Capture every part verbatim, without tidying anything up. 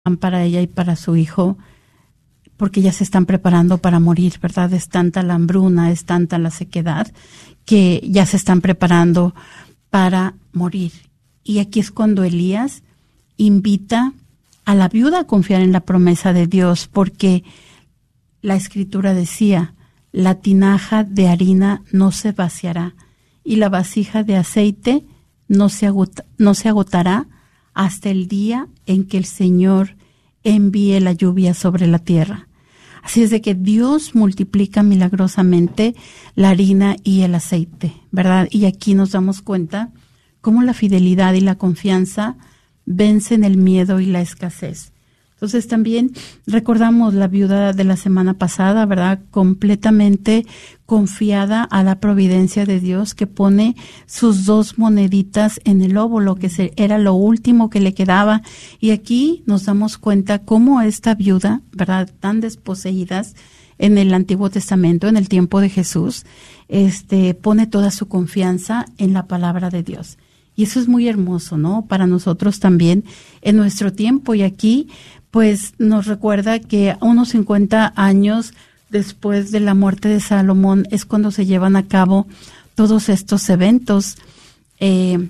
para ella y para su hijo, porque ya se están preparando para morir, ¿verdad? Es tanta la hambruna, es tanta la sequedad, que ya se están preparando para morir. Y aquí es cuando Elías invita a la viuda a confiar en la promesa de Dios, porque la Escritura decía, la tinaja de harina no se vaciará y la vasija de aceite no se agota, no se agotará hasta el día en que el Señor envíe la lluvia sobre la tierra. Así es de que Dios multiplica milagrosamente la harina y el aceite, ¿verdad? Y aquí nos damos cuenta cómo la fidelidad y la confianza vencen el miedo y la escasez. Entonces también recordamos la viuda de la semana pasada, ¿verdad? Completamente confiada a la providencia de Dios, que pone sus dos moneditas en el óvulo, que se, era lo último que le quedaba. Y aquí nos damos cuenta cómo esta viuda, ¿verdad? Tan desposeídas en el Antiguo Testamento, en el tiempo de Jesús, este, pone toda su confianza en la palabra de Dios. Y eso es muy hermoso, ¿no? Para nosotros también en nuestro tiempo. Y aquí, pues, nos recuerda que unos cincuenta años después de la muerte de Salomón es cuando se llevan a cabo todos estos eventos. Eh,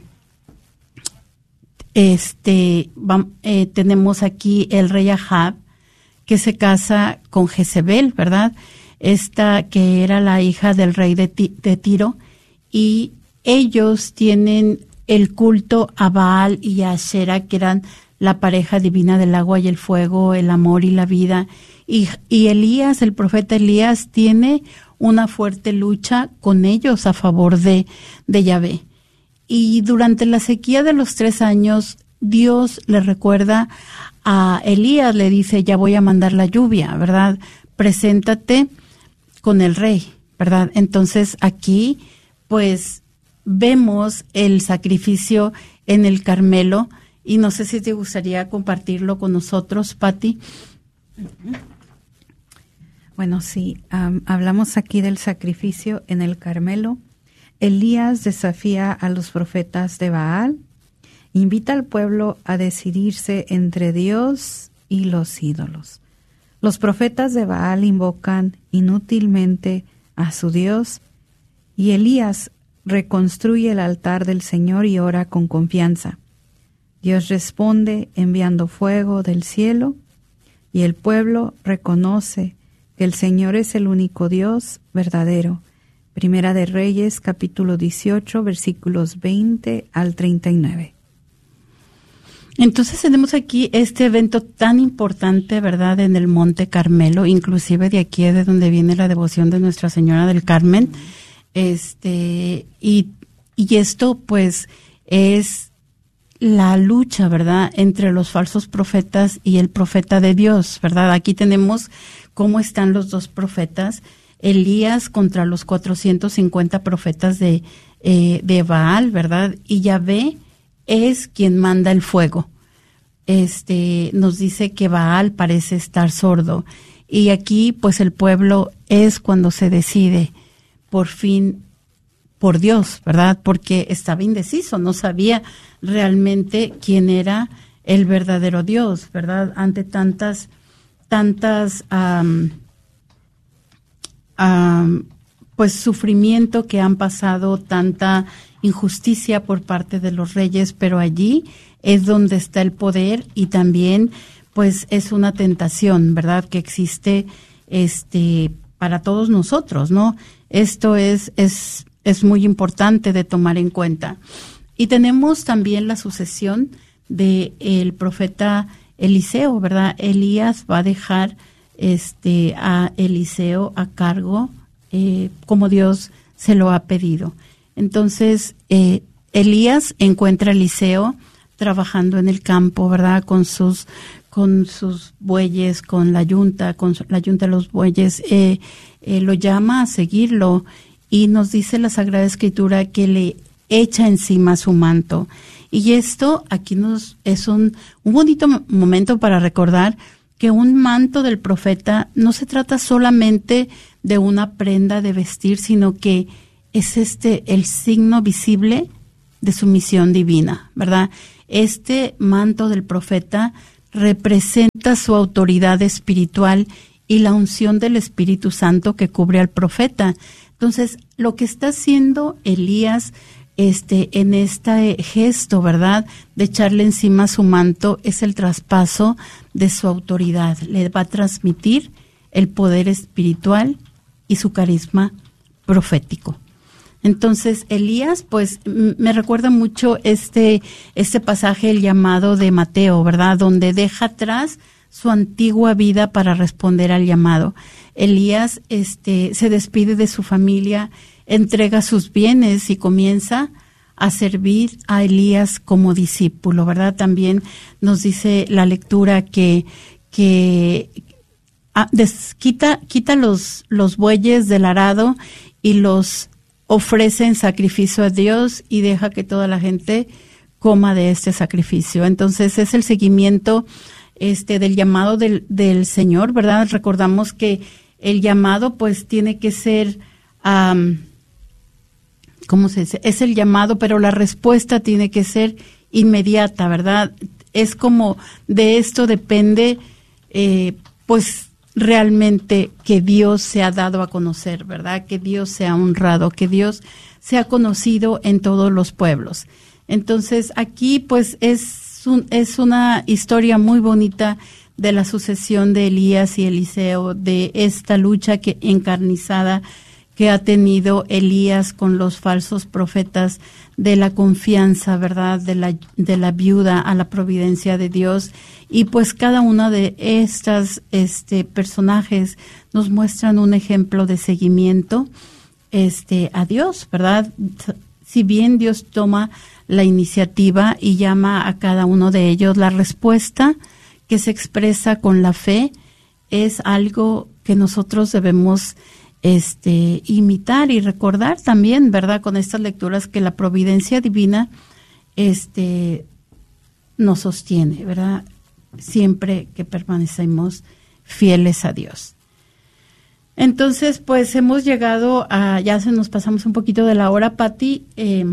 este, va, eh, tenemos aquí el rey Ahab, que se casa con Jezebel, ¿verdad? Esta que era la hija del rey de, Ti- de Tiro, y ellos tienen el culto a Baal y a Asherah, que eran la pareja divina del agua y el fuego, el amor y la vida. Y, y Elías, el profeta Elías, tiene una fuerte lucha con ellos a favor de, de Yahvé. Y durante la sequía de los tres años, Dios le recuerda a Elías, le dice, ya voy a mandar la lluvia, ¿verdad? Preséntate con el rey, ¿verdad? Entonces aquí, pues, vemos el sacrificio en el Carmelo, y no sé si te gustaría compartirlo con nosotros, Pati. Bueno, sí, um, hablamos aquí del sacrificio en el Carmelo. Elías desafía a los profetas de Baal, invita al pueblo a decidirse entre Dios y los ídolos. Los profetas de Baal invocan inútilmente a su Dios, y Elías reconstruye el altar del Señor y ora con confianza. Dios responde enviando fuego del cielo, y el pueblo reconoce que el Señor es el único Dios verdadero. Primera de Reyes, capítulo dieciocho, versículos veinte al treinta y nueve. Entonces tenemos aquí este evento tan importante, ¿verdad?, en el Monte Carmelo, inclusive de aquí es de donde viene la devoción de Nuestra Señora del Carmen. Este, y, y esto pues es la lucha, ¿verdad?, entre los falsos profetas y el profeta de Dios, ¿verdad? Aquí tenemos cómo están los dos profetas, Elías contra los cuatrocientos cincuenta profetas de, eh, de Baal, ¿verdad? Y Yahvé es quien manda el fuego. Este, nos dice que Baal parece estar sordo. Y aquí, pues, el pueblo es cuando se decide por fin por Dios, ¿verdad? Porque estaba indeciso, no sabía realmente quién era el verdadero Dios, ¿verdad? Ante tantas, tantas, um, um, pues sufrimiento que han pasado, tanta injusticia por parte de los reyes, pero allí es donde está el poder y también, pues, es una tentación, ¿verdad? Que existe, este, para todos nosotros, ¿no? Esto es, es, es muy importante de tomar en cuenta. Y tenemos también la sucesión de el profeta Eliseo, ¿verdad? Elías va a dejar este a Eliseo a cargo eh, como Dios se lo ha pedido. Entonces, eh, Elías encuentra a Eliseo trabajando en el campo, ¿verdad? Con sus con sus bueyes, con la yunta, con la yunta de los bueyes, eh, eh, lo llama a seguirlo y nos dice la Sagrada Escritura que le echa encima su manto. Y esto aquí nos es un, un bonito momento para recordar que un manto del profeta no se trata solamente de una prenda de vestir, sino que es este el signo visible de su misión divina, ¿verdad? Este manto del profeta representa su autoridad espiritual y la unción del Espíritu Santo que cubre al profeta. Entonces, lo que está haciendo Elías este, en este gesto, ¿verdad?, de echarle encima su manto, es el traspaso de su autoridad. Le va a transmitir el poder espiritual y su carisma profético. Entonces, Elías, pues, me recuerda mucho este, este pasaje, el llamado de Mateo, ¿verdad?, donde deja atrás su antigua vida para responder al llamado. Elías, este, se despide de su familia, entrega sus bienes y comienza a servir a Elías como discípulo, ¿verdad? También nos dice la lectura que, que ah, des, quita, quita los, los bueyes del arado y los ofrece en sacrificio a Dios y deja que toda la gente coma de este sacrificio. Entonces es el seguimiento este del llamado del, del Señor, ¿verdad? Recordamos que el llamado pues tiene que ser, um, ¿cómo se dice? Es el llamado, pero la respuesta tiene que ser inmediata, ¿verdad? Es como de esto depende eh, pues realmente que Dios se ha dado a conocer, ¿verdad? Que Dios sea honrado, que Dios sea conocido en todos los pueblos. Entonces, aquí pues es, un, es una historia muy bonita de la sucesión de Elías y Eliseo, de esta lucha que encarnizada que ha tenido Elías con los falsos profetas, de la confianza, ¿verdad?, de la, de la viuda a la providencia de Dios. Y pues cada uno de estos este, personajes nos muestran un ejemplo de seguimiento este, a Dios, ¿verdad? Si bien Dios toma la iniciativa y llama a cada uno de ellos, la respuesta que se expresa con la fe es algo que nosotros debemos este imitar y recordar también, ¿verdad?, con estas lecturas, que la providencia divina este nos sostiene, ¿verdad?, siempre que permanecemos fieles a Dios. Entonces, pues hemos llegado a, ya se nos pasamos un poquito de la hora, Pati, eh,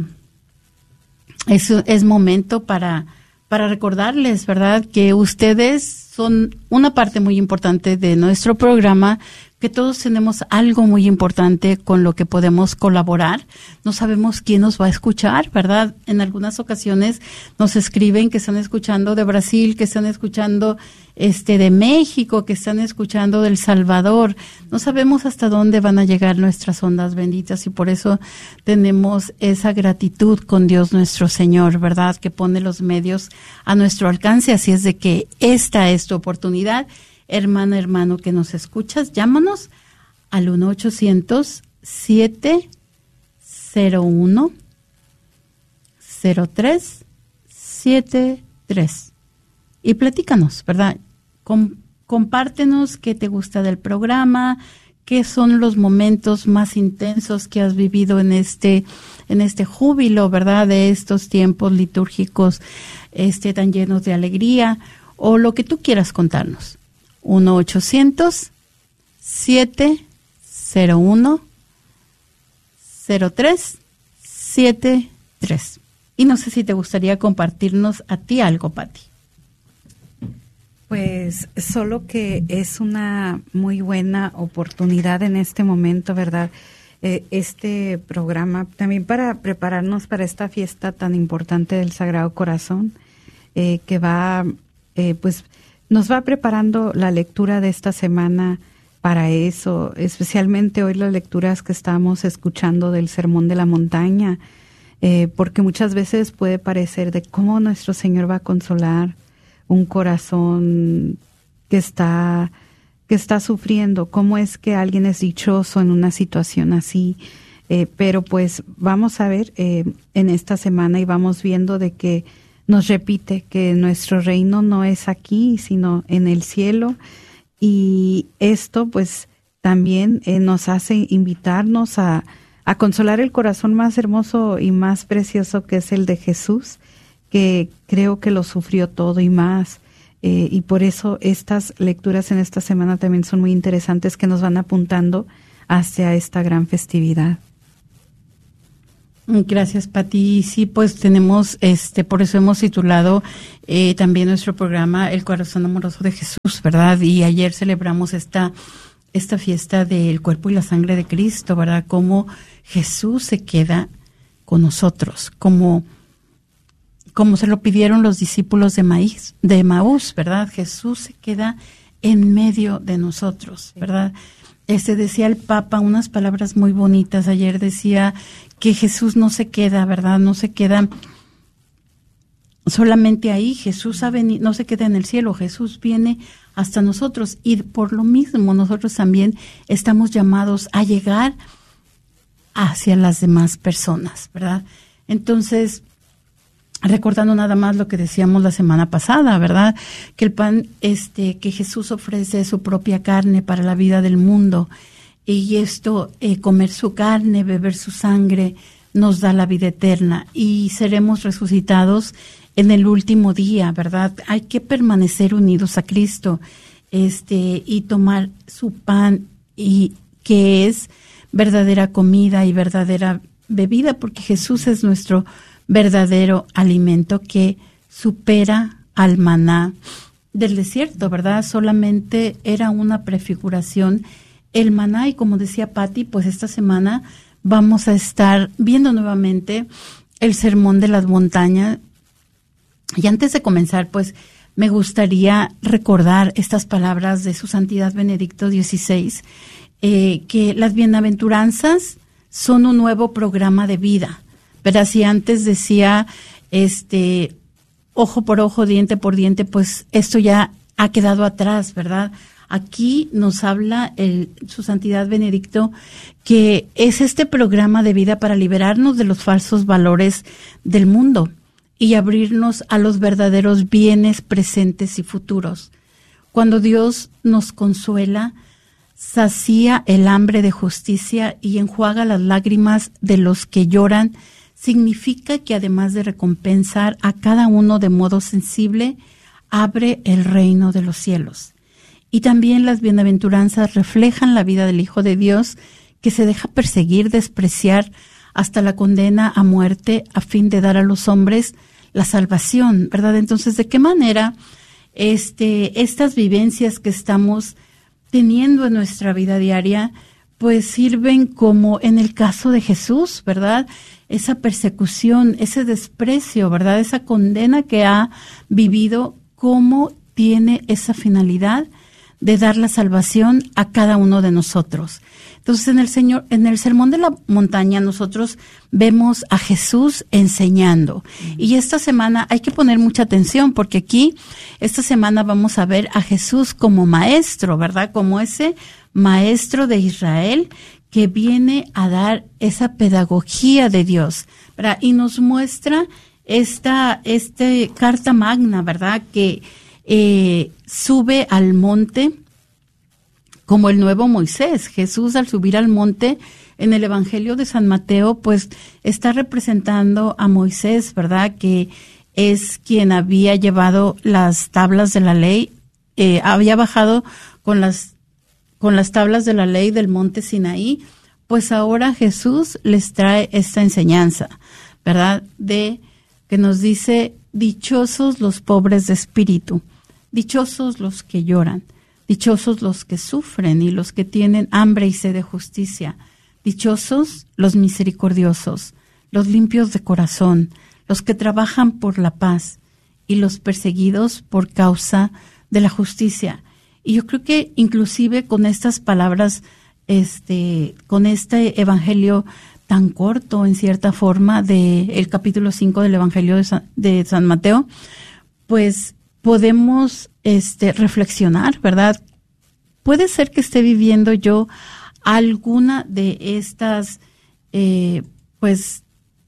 es, es momento para, para recordarles, ¿verdad?, que ustedes son una parte muy importante de nuestro programa, que todos tenemos algo muy importante con lo que podemos colaborar. No sabemos quién nos va a escuchar, ¿verdad? En algunas ocasiones nos escriben que están escuchando de Brasil, que están escuchando este de México, que están escuchando de El Salvador. No sabemos hasta dónde van a llegar nuestras ondas benditas y por eso tenemos esa gratitud con Dios nuestro Señor, ¿verdad?, que pone los medios a nuestro alcance. Así es de que esta es tu oportunidad. Hermana, hermano que nos escuchas, llámanos al uno ochocientos, siete cero uno, cero tres siete tres y platícanos, ¿verdad? Com- compártenos qué te gusta del programa, qué son los momentos más intensos que has vivido en este, en este júbilo, ¿verdad?, de estos tiempos litúrgicos este, tan llenos de alegría, o lo que tú quieras contarnos. uno ochocientos, siete cero uno, cero tres siete tres. Y no sé si te gustaría compartirnos a ti algo, Pati. Pues solo que es una muy buena oportunidad en este momento, ¿verdad? Eh, este programa también para prepararnos para esta fiesta tan importante del Sagrado Corazón, eh, que va, eh, pues, nos va preparando la lectura de esta semana para eso, especialmente hoy las lecturas que estamos escuchando del Sermón de la Montaña, eh, porque muchas veces puede parecer de cómo nuestro Señor va a consolar un corazón que está, que está sufriendo, cómo es que alguien es dichoso en una situación así, eh, pero pues vamos a ver eh, en esta semana y vamos viendo de que nos repite que nuestro reino no es aquí, sino en el cielo. Y esto pues también eh, nos hace invitarnos a, a consolar el corazón más hermoso y más precioso, que es el de Jesús, que creo que lo sufrió todo y más. Eh, y por eso estas lecturas en esta semana también son muy interesantes, que nos van apuntando hacia esta gran festividad. Gracias, Pati. Sí, pues tenemos, este, por eso hemos titulado eh, también nuestro programa El Corazón Amoroso de Jesús, ¿verdad? Y ayer celebramos esta esta fiesta del cuerpo y la sangre de Cristo, ¿verdad? Cómo Jesús se queda con nosotros, como como se lo pidieron los discípulos de Maíz, de Maús, ¿verdad? Jesús se queda en medio de nosotros, ¿verdad? Este decía el Papa unas palabras muy bonitas. Ayer decía que Jesús no se queda, ¿verdad? No se queda solamente ahí. Jesús ha venido, no se queda en el cielo. Jesús viene hasta nosotros y por lo mismo nosotros también estamos llamados a llegar hacia las demás personas, ¿verdad? Entonces, recordando nada más lo que decíamos la semana pasada, ¿verdad? Que el pan, este, que Jesús ofrece su propia carne para la vida del mundo, y esto, eh, comer su carne, beber su sangre, nos da la vida eterna y seremos resucitados en el último día, ¿verdad? Hay que permanecer unidos a Cristo, este, y tomar su pan, y que es verdadera comida y verdadera bebida, porque Jesús es nuestro verdadero alimento que supera al maná del desierto, ¿verdad? Solamente era una prefiguración el maná, y como decía Patti, pues esta semana vamos a estar viendo nuevamente el Sermón de las Montañas. Y antes de comenzar, pues me gustaría recordar estas palabras de su Santidad Benedicto dieciséis, eh, que las bienaventuranzas son un nuevo programa de vida. Pero si antes decía, este, ojo por ojo, diente por diente, pues esto ya ha quedado atrás, ¿verdad? Aquí nos habla el, su Santidad Benedicto que es este programa de vida para liberarnos de los falsos valores del mundo y abrirnos a los verdaderos bienes presentes y futuros. Cuando Dios nos consuela, sacía el hambre de justicia y enjuaga las lágrimas de los que lloran, significa que además de recompensar a cada uno de modo sensible, abre el reino de los cielos. Y también las bienaventuranzas reflejan la vida del Hijo de Dios, que se deja perseguir, despreciar hasta la condena a muerte a fin de dar a los hombres la salvación, ¿verdad? Entonces, ¿de qué manera este, estas vivencias que estamos teniendo en nuestra vida diaria, pues sirven como en el caso de Jesús, ¿verdad? Esa persecución, ese desprecio, ¿verdad? Esa condena que ha vivido, cómo tiene esa finalidad de dar la salvación a cada uno de nosotros. Entonces, en el Señor, en el Sermón de la Montaña, nosotros vemos a Jesús enseñando. Y esta semana hay que poner mucha atención, porque aquí, esta semana vamos a ver a Jesús como maestro, ¿verdad? Como ese maestro de Israel que viene a dar esa pedagogía de Dios, ¿verdad? Y nos muestra esta, este carta magna, ¿verdad? Que eh, sube al monte como el nuevo Moisés. Jesús, al subir al monte en el Evangelio de San Mateo, pues está representando a Moisés, ¿verdad? Que es quien había llevado las tablas de la ley, eh, había bajado con las con las tablas de la ley del monte Sinaí. Pues ahora Jesús les trae esta enseñanza, ¿verdad? De que nos dice: dichosos los pobres de espíritu, dichosos los que lloran, dichosos los que sufren y los que tienen hambre y sed de justicia, dichosos los misericordiosos, los limpios de corazón, los que trabajan por la paz y los perseguidos por causa de la justicia. Y yo creo que inclusive con estas palabras, este, con este evangelio tan corto en cierta forma de el capítulo cinco del Evangelio de San, de San Mateo, pues podemos este, reflexionar, ¿verdad? Puede ser que esté viviendo yo alguna de estas, eh, pues,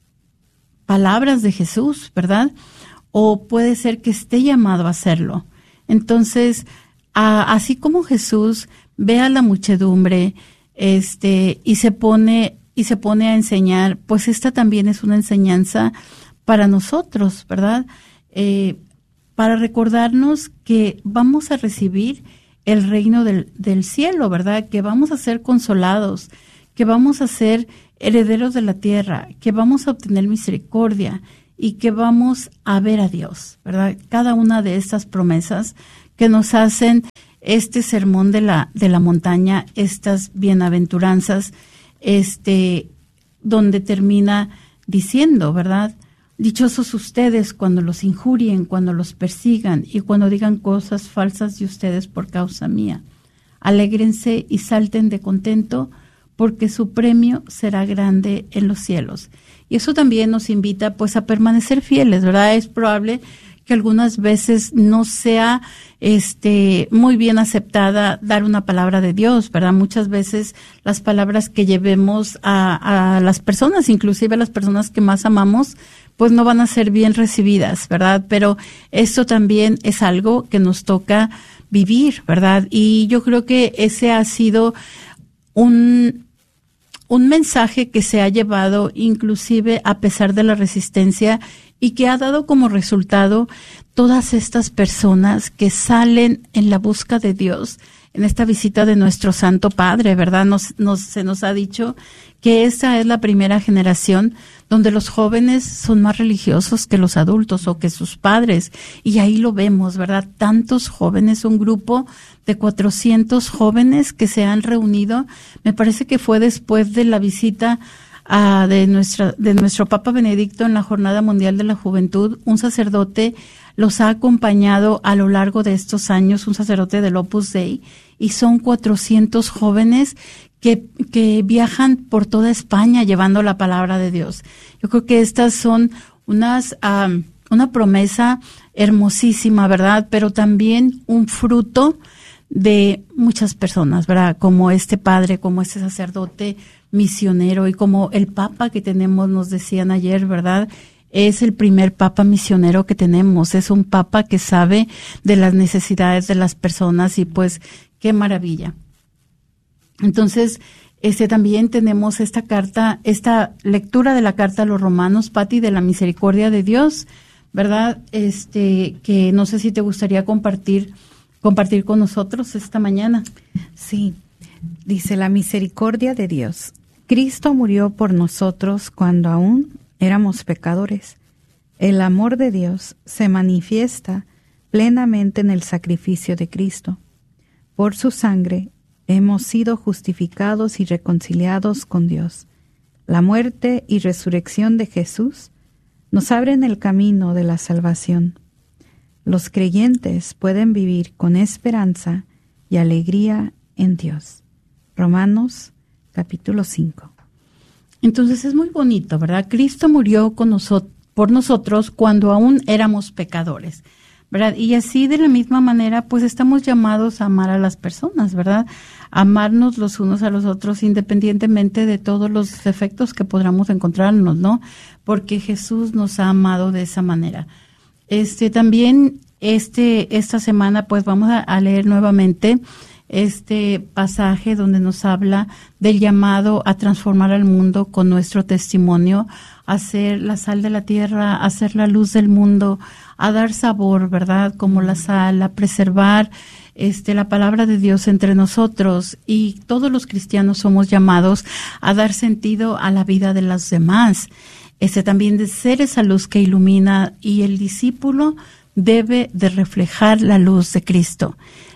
palabras de Jesús, ¿verdad? O puede ser que esté llamado a hacerlo. Entonces, a, así como Jesús ve a la muchedumbre, este, y se pone y se pone a enseñar, pues esta también es una enseñanza para nosotros, ¿verdad? Eh, para recordarnos que vamos a recibir el reino del, del cielo, ¿verdad? Que vamos a ser consolados, que vamos a ser herederos de la tierra, que vamos a obtener misericordia y que vamos a ver a Dios, ¿verdad? Cada una de estas promesas que nos hacen este sermón de la de la montaña, estas bienaventuranzas, este donde termina diciendo, ¿verdad? Dichosos ustedes cuando los injurien, cuando los persigan y cuando digan cosas falsas de ustedes por causa mía. Alégrense y salten de contento, porque su premio será grande en los cielos. Y eso también nos invita pues a permanecer fieles, ¿verdad? Es probable que algunas veces no sea este muy bien aceptada dar una palabra de Dios, ¿verdad? Muchas veces las palabras que llevemos a, a las personas, inclusive a las personas que más amamos, pues no van a ser bien recibidas, ¿verdad? Pero esto también es algo que nos toca vivir, ¿verdad? Y yo creo que ese ha sido un un mensaje que se ha llevado inclusive a pesar de la resistencia y que ha dado como resultado todas estas personas que salen en la busca de Dios en esta visita de nuestro Santo Padre, ¿verdad? Nos, nos, se nos ha dicho que esta es la primera generación donde los jóvenes son más religiosos que los adultos o que sus padres. Y ahí lo vemos, ¿verdad? Tantos jóvenes, un grupo de cuatrocientos jóvenes que se han reunido. Me parece que fue después de la visita uh, de, nuestra, de nuestro Papa Benedicto en la Jornada Mundial de la Juventud. Un sacerdote los ha acompañado a lo largo de estos años, un sacerdote del Opus Dei, y son cuatrocientos jóvenes que, que viajan por toda España llevando la palabra de Dios. Yo creo que estas son unas, um, una promesa hermosísima, ¿verdad? Pero también un fruto de muchas personas, ¿verdad? Como este padre, como este sacerdote misionero y como el Papa que tenemos, nos decían ayer, ¿verdad? Es el primer Papa misionero que tenemos, es un Papa que sabe de las necesidades de las personas y pues qué maravilla. Entonces, este también tenemos esta carta, esta lectura de la carta a los Romanos, Pati, de la misericordia de Dios, ¿verdad? Este, que no sé si te gustaría compartir, compartir con nosotros esta mañana. Sí, dice la misericordia de Dios. Cristo murió por nosotros cuando aún éramos pecadores. El amor de Dios se manifiesta plenamente en el sacrificio de Cristo. Por su sangre hemos sido justificados y reconciliados con Dios. La muerte y resurrección de Jesús nos abren el camino de la salvación. Los creyentes pueden vivir con esperanza y alegría en Dios. Romanos capítulo cinco. Entonces es muy bonito, ¿verdad? Cristo murió con nosotros, por nosotros cuando aún éramos pecadores, ¿verdad? Y así de la misma manera, pues estamos llamados a amar a las personas, ¿verdad? Amarnos los unos a los otros independientemente de todos los defectos que podamos encontrarnos, ¿no? Porque Jesús nos ha amado de esa manera. Este también este esta semana pues vamos a, a leer nuevamente este pasaje donde nos habla del llamado a transformar al mundo con nuestro testimonio, a ser la sal de la tierra, a ser la luz del mundo, a dar sabor, ¿verdad? Como la sal, a preservar este la palabra de Dios entre nosotros, y todos los cristianos somos llamados a dar sentido a la vida de los demás. Este también de ser esa luz que ilumina, y el discípulo debe de reflejar la luz de Cristo.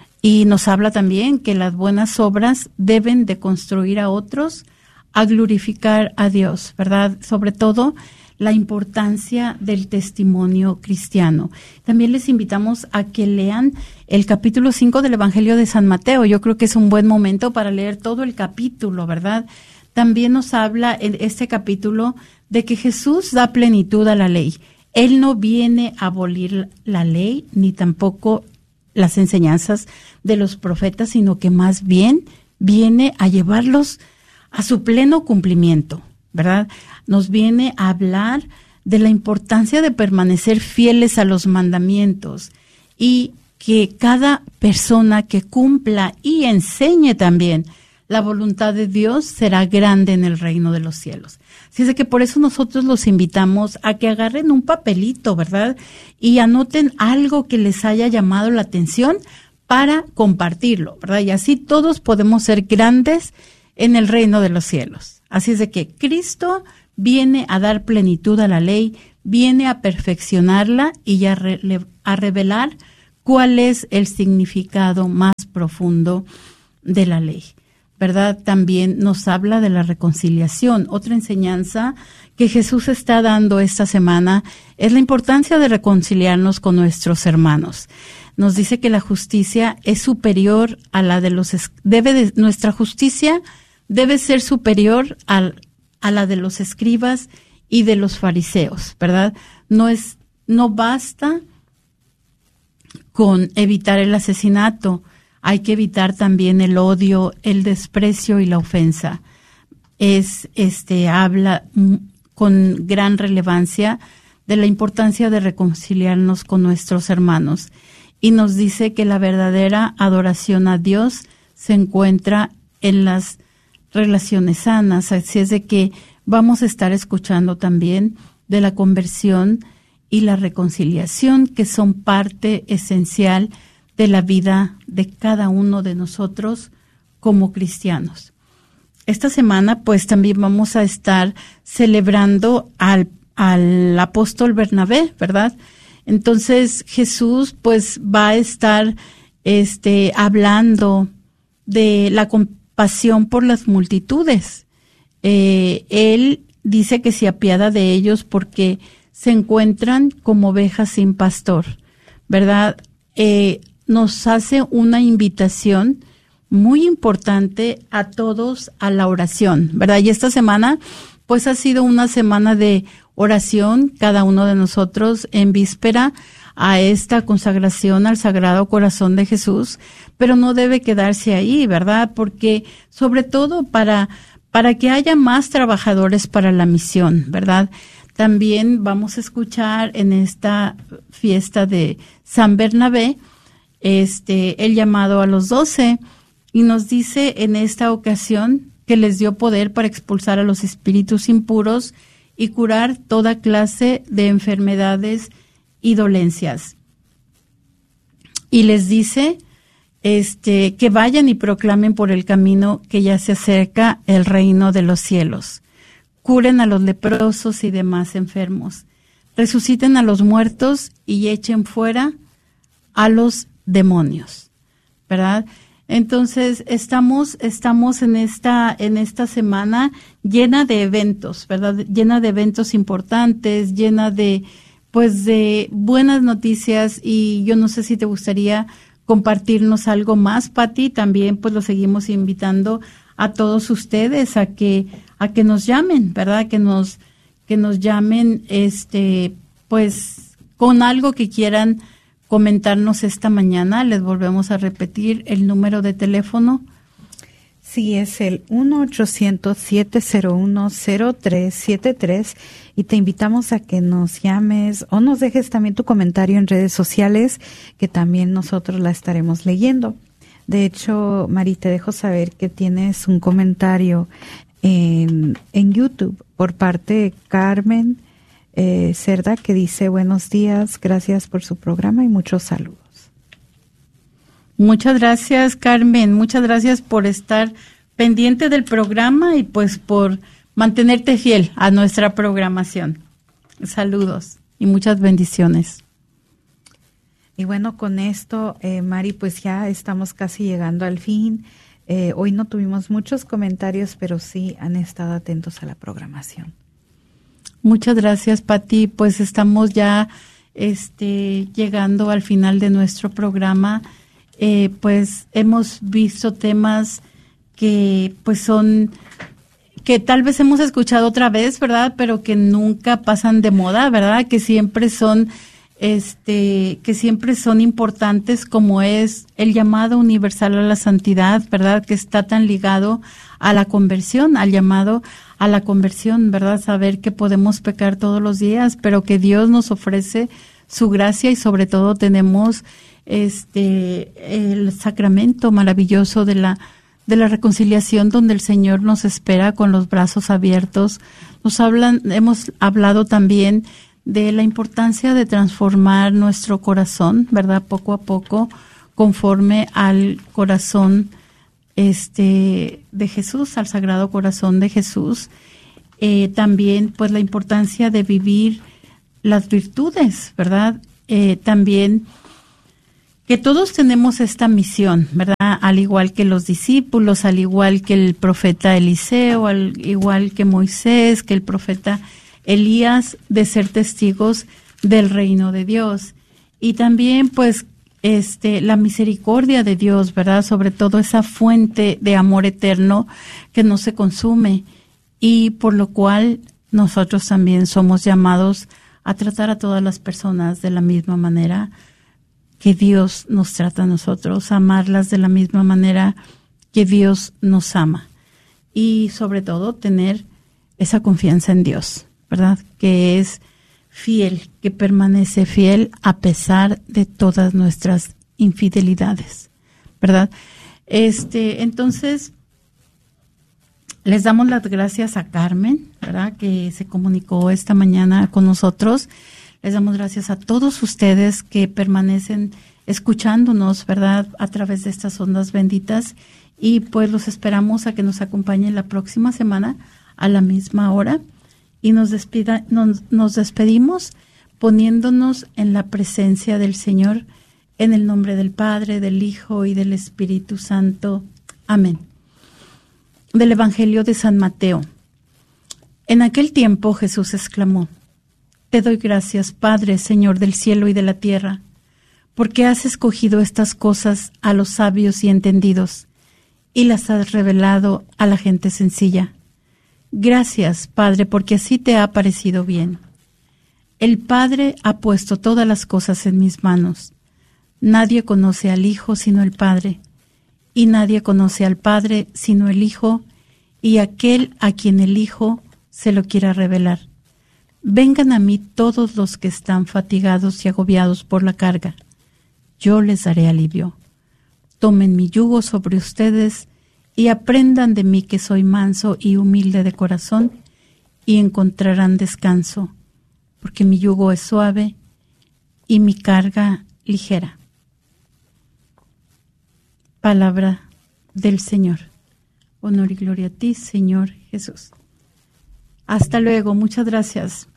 Y nos habla también que las buenas obras deben de construir a otros a glorificar a Dios, ¿verdad? Sobre todo la importancia del testimonio cristiano. También les invitamos a que lean el capítulo cinco del Evangelio de San Mateo. Yo creo que es un buen momento para leer todo el capítulo, ¿verdad? También nos habla en este capítulo de que Jesús da plenitud a la ley. Él no viene a abolir la ley, ni tampoco las enseñanzas de los profetas, sino que más bien viene a llevarlos a su pleno cumplimiento, ¿verdad? Nos viene a hablar de la importancia de permanecer fieles a los mandamientos, y que cada persona que cumpla y enseñe también la voluntad de Dios será grande en el reino de los cielos. Así es de que por eso nosotros los invitamos a que agarren un papelito, ¿verdad? Y anoten algo que les haya llamado la atención para compartirlo, ¿verdad? Y así todos podemos ser grandes en el reino de los cielos. Así es de que Cristo viene a dar plenitud a la ley, viene a perfeccionarla y a, re, a revelar cuál es el significado más profundo de la ley, ¿verdad? También nos habla de la reconciliación. Otra enseñanza que Jesús está dando esta semana es la importancia de reconciliarnos con nuestros hermanos. Nos dice que la justicia es superior a la de los, debe de, nuestra justicia debe ser superior al, a la de los escribas y de los fariseos, ¿verdad? No es, no basta con evitar el asesinato, hay que evitar también el odio, el desprecio y la ofensa. Es, este, habla con gran relevancia de la importancia de reconciliarnos con nuestros hermanos y nos dice que la verdadera adoración a Dios se encuentra en las relaciones sanas. Así es de que vamos a estar escuchando también de la conversión y la reconciliación, que son parte esencial de la vida de cada uno de nosotros como cristianos. Esta semana, pues, también vamos a estar celebrando al, al apóstol Bernabé, ¿verdad? Entonces, Jesús, pues, va a estar este, hablando de la compasión por las multitudes. Eh, él dice que se apiada de ellos porque se encuentran como ovejas sin pastor, ¿verdad? Eh, nos hace una invitación muy importante a todos a la oración, ¿verdad? Y esta semana, pues ha sido una semana de oración, cada uno de nosotros en víspera a esta consagración al Sagrado Corazón de Jesús, pero no debe quedarse ahí, ¿verdad? Porque sobre todo para, para que haya más trabajadores para la misión, ¿verdad? También vamos a escuchar en esta fiesta de San Bernabé, este, el llamado a los doce, y nos dice en esta ocasión que les dio poder para expulsar a los espíritus impuros y curar toda clase de enfermedades y dolencias. Y les dice este, que vayan y proclamen por el camino que ya se acerca el reino de los cielos. Curen a los leprosos y demás enfermos. Resuciten a los muertos y echen fuera a los demonios, ¿verdad? Entonces estamos estamos en esta en esta semana llena de eventos, ¿verdad? Llena de eventos importantes, llena de pues de buenas noticias, y yo no sé si te gustaría compartirnos algo más, Pati. También pues lo seguimos invitando a todos ustedes a que a que nos llamen, ¿verdad? Que nos que nos llamen este pues con algo que quieran comentarnos esta mañana. Les volvemos a repetir el número de teléfono. Sí, es el uno ochocientos, siete cero uno, cero tres siete tres, y te invitamos a que nos llames o nos dejes también tu comentario en redes sociales, que también nosotros la estaremos leyendo. De hecho, Mari, te dejo saber que tienes un comentario en, en YouTube por parte de Carmen Eh, Cerda, que dice: buenos días, gracias por su programa y muchos saludos. Muchas gracias, Carmen, muchas gracias por estar pendiente del programa y pues por mantenerte fiel a nuestra programación. Saludos y muchas bendiciones. Y bueno, con esto, eh, Mari, pues ya estamos casi llegando al fin. Eh, hoy no tuvimos muchos comentarios, pero sí han estado atentos a la programación. Muchas gracias, Pati. Pues estamos ya este, llegando al final de nuestro programa. Eh, pues hemos visto temas que pues son, que tal vez hemos escuchado otra vez, ¿verdad? Pero que nunca pasan de moda, ¿verdad? Que siempre son, este, que siempre son importantes, como es el llamado universal a la santidad, ¿verdad? Que está tan ligado a la conversión, al llamado a la conversión, ¿verdad? Saber que podemos pecar todos los días, pero que Dios nos ofrece su gracia, y sobre todo tenemos este el sacramento maravilloso de la de la reconciliación, donde el Señor nos espera con los brazos abiertos. Nos hablan, hemos hablado también de la importancia de transformar nuestro corazón, ¿verdad? Poco a poco, conforme al corazón este, de Jesús, al Sagrado Corazón de Jesús. Eh, también, pues, la importancia de vivir las virtudes, ¿verdad? Eh, también que todos tenemos esta misión, ¿verdad? Al igual que los discípulos, al igual que el profeta Eliseo, al igual que Moisés, que el profeta Elías, de ser testigos del reino de Dios. Y también, pues, este, la misericordia de Dios, ¿verdad? Sobre todo esa fuente de amor eterno que no se consume, y por lo cual nosotros también somos llamados a tratar a todas las personas de la misma manera que Dios nos trata a nosotros, amarlas de la misma manera que Dios nos ama, y sobre todo tener esa confianza en Dios, ¿verdad? Que es fiel, que permanece fiel a pesar de todas nuestras infidelidades, ¿verdad? Este, entonces, les damos las gracias a Carmen, ¿verdad? Que se comunicó esta mañana con nosotros. Les damos gracias a todos ustedes que permanecen escuchándonos, ¿verdad? A través de estas ondas benditas. Y pues los esperamos a que nos acompañen la próxima semana a la misma hora. Y nos, despida, nos, nos despedimos poniéndonos en la presencia del Señor, en el nombre del Padre, del Hijo y del Espíritu Santo. Amén. Del Evangelio de San Mateo. En aquel tiempo Jesús exclamó: Te doy gracias, Padre, Señor del cielo y de la tierra, porque has escogido estas cosas a los sabios y entendidos, y las has revelado a la gente sencilla. Gracias, Padre, porque así te ha parecido bien. El Padre ha puesto todas las cosas en mis manos. Nadie conoce al Hijo sino el Padre, y nadie conoce al Padre sino el Hijo, y aquel a quien el Hijo se lo quiera revelar. Vengan a mí todos los que están fatigados y agobiados por la carga. Yo les daré alivio. Tomen mi yugo sobre ustedes y aprendan de mí, que soy manso y humilde de corazón, y encontrarán descanso, porque mi yugo es suave y mi carga ligera. Palabra del Señor. Honor y gloria a ti, Señor Jesús. Hasta luego. Muchas gracias.